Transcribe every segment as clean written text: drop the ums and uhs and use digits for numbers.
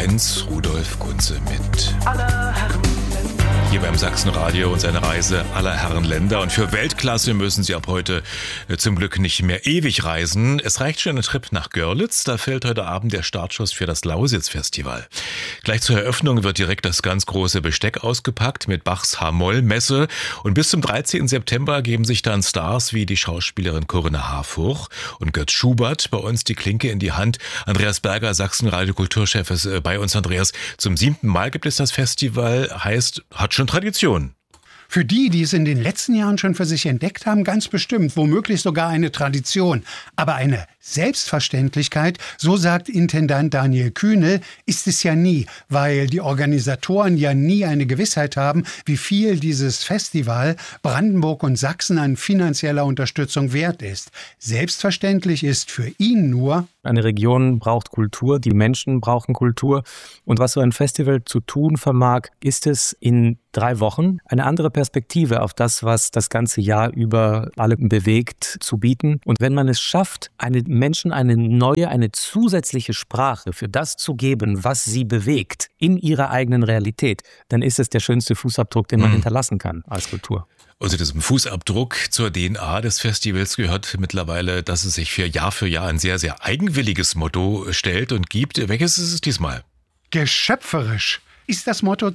Heinz Rudolf Kunze mit hier beim Sachsenradio und seine Reise aller Herren Länder. Und für Weltklasse müssen Sie ab heute zum Glück nicht mehr ewig reisen. Es reicht schon ein Trip nach Görlitz. Da fällt heute Abend der Startschuss für das Lausitz-Festival. Gleich zur Eröffnung wird direkt das ganz große Besteck ausgepackt mit Bachs H-Moll-Messe. Und bis zum 13. September geben sich dann Stars wie die Schauspielerin Corinna Harfouch und Götz Schubert bei uns die Klinke in die Hand. Andreas Berger, Sachsenradio-Kulturchef, ist bei uns. Andreas, zum 7. Mal gibt es das Festival, heißt, hat schon Tradition. Für die es in den letzten Jahren schon für sich entdeckt haben, ganz bestimmt, womöglich sogar eine Tradition. Aber eine Selbstverständlichkeit, so sagt Intendant Daniel Kühnel, ist es ja nie, weil die Organisatoren ja nie eine Gewissheit haben, wie viel dieses Festival Brandenburg und Sachsen an finanzieller Unterstützung wert ist. Selbstverständlich ist für ihn nur: Eine Region braucht Kultur, die Menschen brauchen Kultur. Und was so ein Festival zu tun vermag, ist es in 3 Wochen eine andere Perspektive auf das, was das ganze Jahr über alle bewegt, zu bieten. Und wenn man es schafft, Menschen eine neue, eine zusätzliche Sprache für das zu geben, was sie bewegt, in ihrer eigenen Realität, dann ist es der schönste Fußabdruck, den man hinterlassen kann als Kultur. Also diesem Fußabdruck zur DNA des Festivals gehört mittlerweile, dass es sich für Jahr ein sehr, sehr eigenwilliges Motto stellt und gibt. Welches ist es diesmal? Geschöpferisch ist das Motto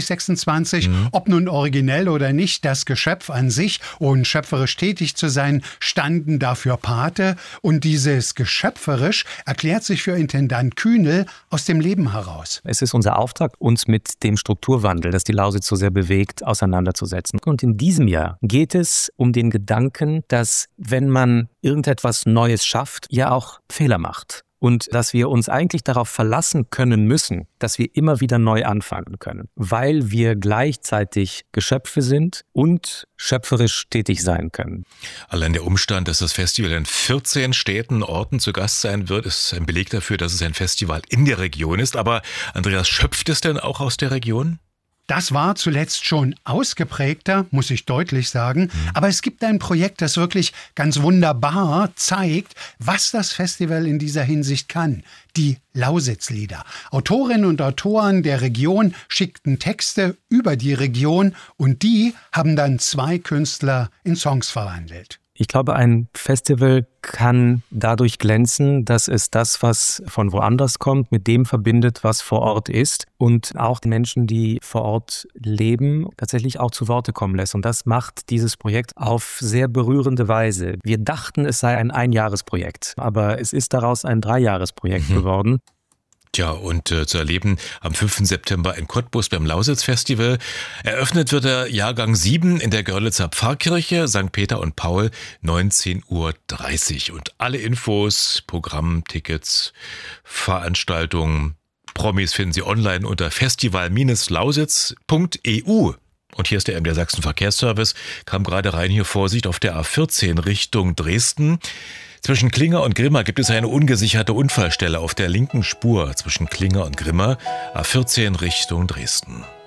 2026, ob nun originell oder nicht, das Geschöpf an sich und schöpferisch tätig zu sein, standen dafür Pate. Und dieses geschöpferisch erklärt sich für Intendant Kühnel aus dem Leben heraus. Es ist unser Auftrag, uns mit dem Strukturwandel, das die Lausitz so sehr bewegt, auseinanderzusetzen. Und in diesem Jahr geht es um den Gedanken, dass wenn man irgendetwas Neues schafft, ja auch Fehler macht. Und dass wir uns eigentlich darauf verlassen können müssen, dass wir immer wieder neu anfangen können, weil wir gleichzeitig Geschöpfe sind und schöpferisch tätig sein können. Allein der Umstand, dass das Festival in 14 Städten, Orten zu Gast sein wird, ist ein Beleg dafür, dass es ein Festival in der Region ist. Aber Andreas, schöpft es denn auch aus der Region? Das war zuletzt schon ausgeprägter, muss ich deutlich sagen. Aber es gibt ein Projekt, das wirklich ganz wunderbar zeigt, was das Festival in dieser Hinsicht kann. Die Lausitzlieder. Autorinnen und Autoren der Region schickten Texte über die Region und die haben dann 2 Künstler in Songs verwandelt. Ich glaube, ein Festival kann dadurch glänzen, dass es das, was von woanders kommt, mit dem verbindet, was vor Ort ist und auch die Menschen, die vor Ort leben, tatsächlich auch zu Worte kommen lässt. Und das macht dieses Projekt auf sehr berührende Weise. Wir dachten, es sei ein Einjahresprojekt, aber es ist daraus ein 3-Jahresprojekt geworden. Tja, und zu erleben am 5. September in Cottbus beim Lausitz-Festival. Eröffnet wird der Jahrgang 7 in der Görlitzer Pfarrkirche, St. Peter und Paul, 19:30 Uhr. Und alle Infos, Programm, Tickets, Veranstaltungen, Promis finden Sie online unter festival-lausitz.eu. Und hier ist der MDR Sachsen Verkehrsservice, kam gerade rein, hier Vorsicht auf der A14 Richtung Dresden. Zwischen Klinger und Grimma gibt es eine ungesicherte Unfallstelle auf der linken Spur zwischen Klinger und Grimma, A14 Richtung Dresden.